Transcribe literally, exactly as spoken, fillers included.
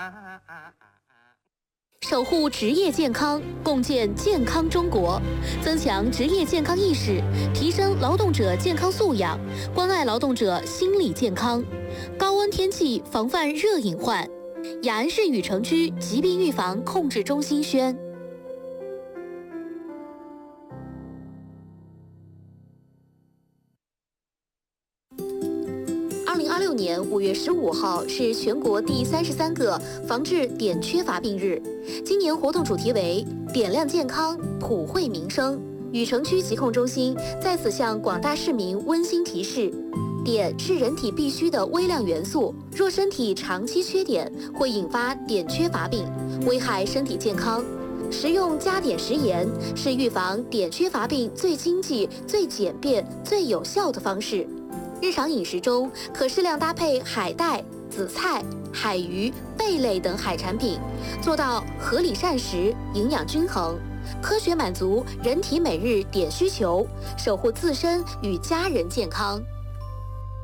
守护职业健康，共建健康中国，增强职业健康意识，提升劳动者健康素养，关爱劳动者心理健康。高温天气防范热隐患。雅安市禹城区疾病预防控制中心宣。二零二六年五月十五号是全国第三十三个防治碘缺乏病日。今年活动主题为“碘量健康，普惠民生”。禹城区疾控中心在此向广大市民温馨提示：碘是人体必需的微量元素，若身体长期缺碘，会引发碘缺乏病，危害身体健康。食用加碘食盐是预防碘缺乏病最经济、最简便、最有效的方式。日常饮食中可适量搭配海带、紫菜、海鱼、贝类等海产品，做到合理膳食、营养均衡，科学满足人体每日碘需求，守护自身与家人健康。